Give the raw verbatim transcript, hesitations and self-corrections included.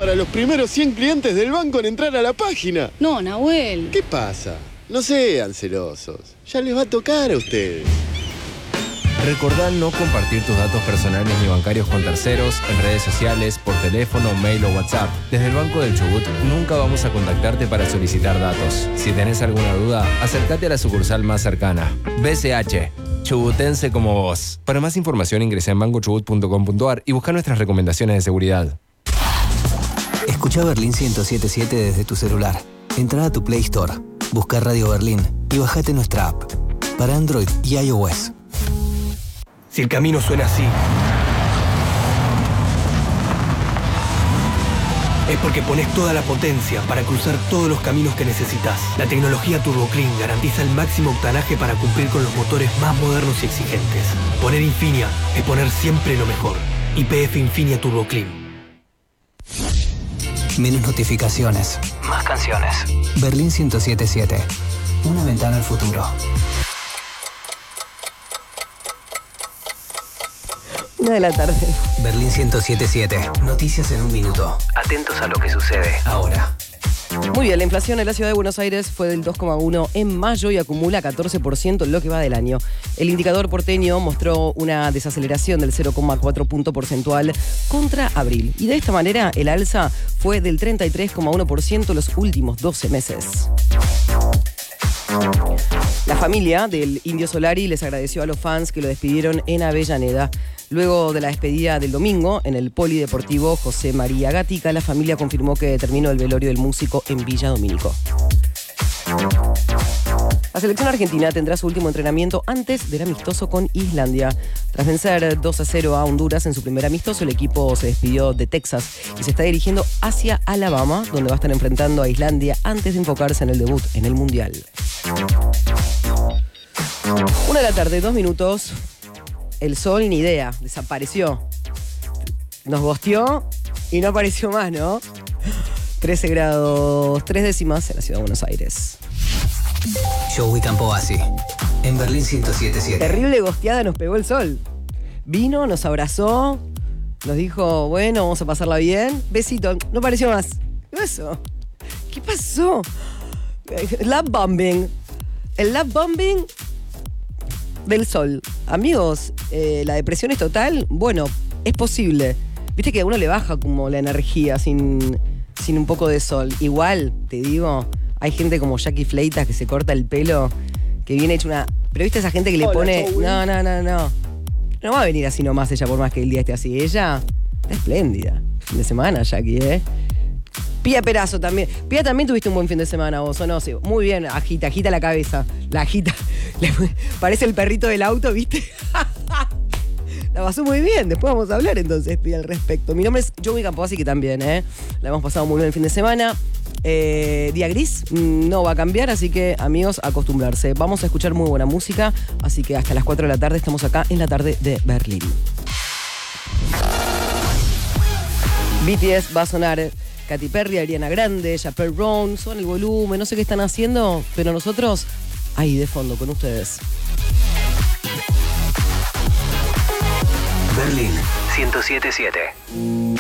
para los primeros cien clientes del banco en entrar a la página. No, Nahuel. ¿Qué pasa? No sean celosos. Ya les va a tocar a ustedes. Recordá no compartir tus datos personales ni bancarios con terceros, en redes sociales, por teléfono, mail o WhatsApp. Desde el Banco del Chubut nunca vamos a contactarte para solicitar datos. Si tenés alguna duda, acércate a la sucursal más cercana. B C H, chubutense como vos. Para más información ingresa en banco chubut punto com punto a r y busca nuestras recomendaciones de seguridad. Escucha Berlín ciento siete punto siete desde tu celular. Entra a tu Play Store, busca Radio Berlín y bajate nuestra app para Android y iOS. Si el camino suena así, es porque pones toda la potencia para cruzar todos los caminos que necesitas. La tecnología Turbo Clean garantiza el máximo octanaje para cumplir con los motores más modernos y exigentes. Poner Infinia es poner siempre lo mejor. Y P F Infinia Turbo Clean. Menos notificaciones. Más canciones. Berlín ciento siete punto siete. Una ventana al futuro. Una de la tarde. Berlín ciento siete punto siete. Noticias en un minuto. Atentos a lo que sucede ahora. Muy bien, la inflación en la ciudad de Buenos Aires fue del dos coma uno en mayo y acumula catorce por ciento en lo que va del año. El indicador porteño mostró una desaceleración del cero coma cuatro punto porcentual contra abril. Y de esta manera, el alza fue del treinta y tres coma uno por ciento los últimos doce meses. La familia del Indio Solari les agradeció a los fans que lo despidieron en Avellaneda. Luego de la despedida del domingo en el Polideportivo José María Gatica, la familia confirmó que terminó el velorio del músico en Villa Domínico. La selección argentina tendrá su último entrenamiento antes del amistoso con Islandia. Tras vencer dos a cero a Honduras en su primer amistoso, el equipo se despidió de Texas y se está dirigiendo hacia Alabama, donde va a estar enfrentando a Islandia antes de enfocarse en el debut en el Mundial. Una de la tarde, dos minutos. El sol ni idea, desapareció. Nos gosteó y no apareció más, ¿no? trece grados, tres décimas en la ciudad de Buenos Aires. Joey Campoasi, en Berlín ciento siete punto siete. Terrible gosteada nos pegó el sol. Vino, nos abrazó, nos dijo, bueno, vamos a pasarla bien. Besito, no apareció más. ¿Qué pasó? ¿Qué pasó? Love bombing. El love bombing del sol. Amigos, eh, la depresión es total. Bueno, es posible. Viste que a uno le baja como la energía sin, sin un poco de sol. Igual, te digo, hay gente como Jackie Fleitas que se corta el pelo, que viene hecho una... Pero viste esa gente que le Hola, pone... Joey. No, no, no, no. No va a venir así nomás ella por más que el día esté así. Ella está espléndida. Fin de semana, Jackie, ¿eh? Pía Perazo también. Pía, también tuviste un buen fin de semana vos, ¿o no? Sí, muy bien, agita, agita la cabeza. La agita. Le, parece el perrito del auto, ¿viste? La pasó muy bien. Después vamos a hablar entonces, Pía, al respecto. Mi nombre es Joey Campoasi, que también, ¿eh? La hemos pasado muy bien el fin de semana. Eh, día gris, no va a cambiar, así que, amigos, acostumbrarse. Vamos a escuchar muy buena música, así que hasta las cuatro de la tarde estamos acá en la tarde de Berlín. B T S va a sonar... Katy Perry, Ariana Grande, Chappelle Brown, son el volumen, no sé qué están haciendo, pero nosotros ahí de fondo con ustedes. Berlín ciento siete punto siete.